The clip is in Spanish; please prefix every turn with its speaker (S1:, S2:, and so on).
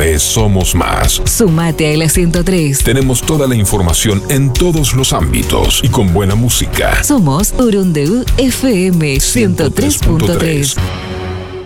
S1: vez somos más.
S2: Sumate a la 103.
S1: Tenemos toda la información en todos los ámbitos y con buena música.
S2: Somos Urundeu FM 103.3.